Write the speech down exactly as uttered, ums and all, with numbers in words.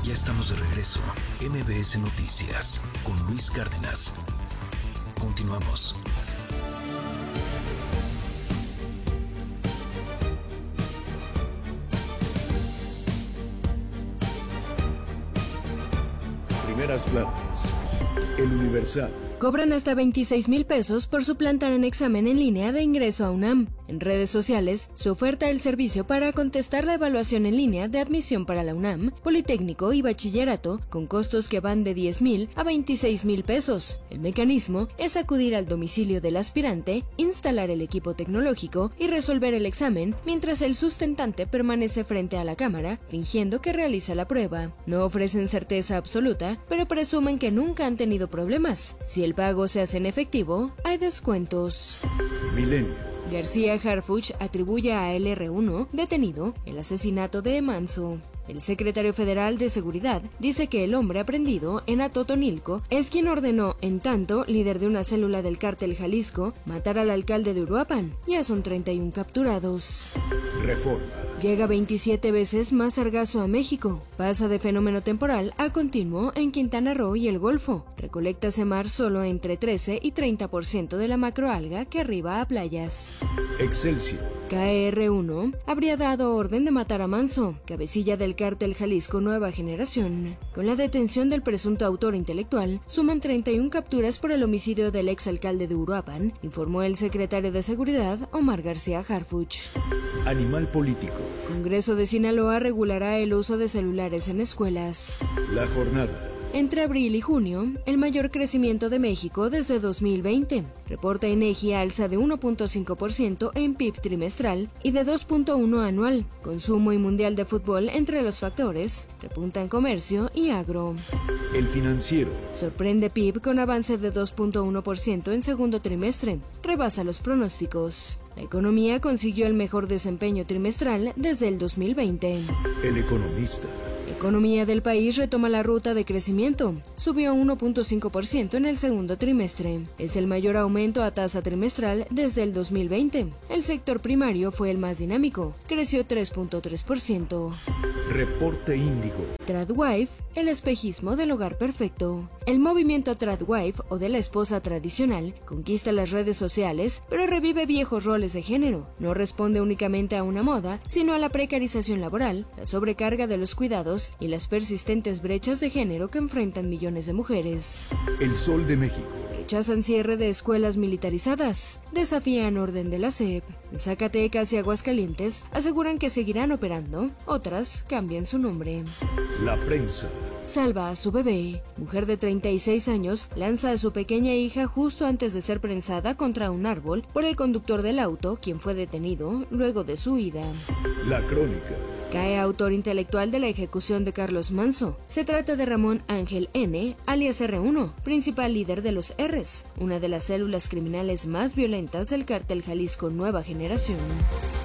Ya estamos de regreso. M B S Noticias con Luis Cárdenas. Continuamos. Primeras planas. El Universal. Cobran hasta veintiséis mil pesos por suplantar un examen en línea de ingreso a UNAM. En redes sociales se oferta el servicio para contestar la evaluación en línea de admisión para la UNAM, Politécnico y Bachillerato, con costos que van de diez mil a veintiséis mil pesos. El mecanismo es acudir al domicilio del aspirante, instalar el equipo tecnológico y resolver el examen, mientras el sustentante permanece frente a la cámara, fingiendo que realiza la prueba. No ofrecen certeza absoluta, pero presumen que nunca han tenido problemas. Si el pago se hace en efectivo, hay descuentos. Milenio. García Harfuch atribuye a L R uno, detenido, el asesinato de Manso. El secretario federal de Seguridad dice que el hombre aprendido en Atotonilco es quien ordenó, en tanto, líder de una célula del cártel Jalisco, matar al alcalde de Uruapan. Ya son treinta y uno capturados. Reforma. Llega veintisiete veces más sargazo a México. Pasa de fenómeno temporal a continuo en Quintana Roo y el Golfo. Recolecta mar solo entre trece y treinta por ciento de la macroalga que arriba a playas. Excelsior. K R uno habría dado orden de matar a Manso, cabecilla del cártel Jalisco Nueva Generación. Con la detención del presunto autor intelectual, suman treinta y una capturas por el homicidio del exalcalde de Uruapan, informó el secretario de Seguridad, Omar García Harfuch. Animal político. Congreso de Sinaloa regulará el uso de celulares en escuelas. La jornada. Entre abril y junio, el mayor crecimiento de México desde dos mil veinte. Reporta INEGI alza de uno punto cinco por ciento en P I B trimestral y de dos punto uno por ciento anual. Consumo y mundial de fútbol entre los factores. Repuntan comercio y agro. El Financiero. Sorprende P I B con avance de dos punto uno por ciento en segundo trimestre. Rebasa los pronósticos. La economía consiguió el mejor desempeño trimestral desde el dos mil veinte. El Economista. La economía del país retoma la ruta de crecimiento. Subió uno punto cinco por ciento en el segundo trimestre. Es el mayor aumento a tasa trimestral desde el dos mil veinte. El sector primario fue el más dinámico. Creció tres punto tres por ciento. Reporte Índigo. Tradwife, el espejismo del hogar perfecto. El movimiento Tradwife o de la esposa tradicional conquista las redes sociales, pero revive viejos roles de género. No responde únicamente a una moda, sino a la precarización laboral, la sobrecarga de los cuidados y las persistentes brechas de género que enfrentan millones de mujeres. El Sol de México. Rechazan cierre de escuelas militarizadas. Desafían orden de la S E P. En Zacatecas y Aguascalientes aseguran que seguirán operando. Otras cambian su nombre. La Prensa. Salva a su bebé. Mujer de treinta y seis años lanza a su pequeña hija justo antes de ser prensada contra un árbol por el conductor del auto, quien fue detenido luego de su huida. La Crónica. Cae autor intelectual de la ejecución de Carlos Manso. Se trata de Ramón Ángel N., alias R uno, principal líder de los R's, una de las células criminales más violentas del cártel Jalisco Nueva Generación.